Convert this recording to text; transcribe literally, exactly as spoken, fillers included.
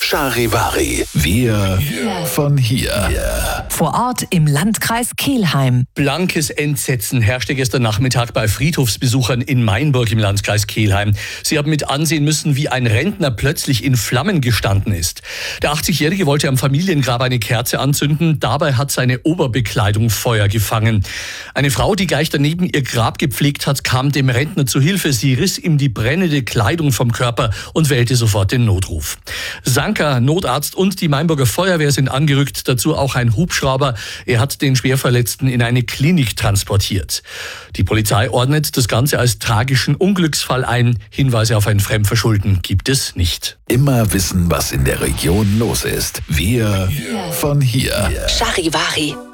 Charivari. Wir von hier. Vor Ort im Landkreis Kelheim. Blankes Entsetzen herrschte gestern Nachmittag bei Friedhofsbesuchern in Mainburg im Landkreis Kelheim. Sie haben mit ansehen müssen, wie ein Rentner plötzlich in Flammen gestanden ist. Der achtzigjährige wollte am Familiengrab eine Kerze anzünden. Dabei hat seine Oberbekleidung Feuer gefangen. Eine Frau, die gleich daneben ihr Grab gepflegt hat, kam dem Rentner zu Hilfe. Sie riss ihm die brennende Kleidung vom Körper und wählte sofort den Notruf. Sanker, Notarzt und die Mainburger Feuerwehr sind angerückt, dazu auch ein Hubschrauber. Er hat den Schwerverletzten in eine Klinik transportiert. Die Polizei ordnet das Ganze als tragischen Unglücksfall ein. Hinweise auf ein Fremdverschulden gibt es nicht. Immer wissen, was in der Region los ist. Wir von hier. Charivari.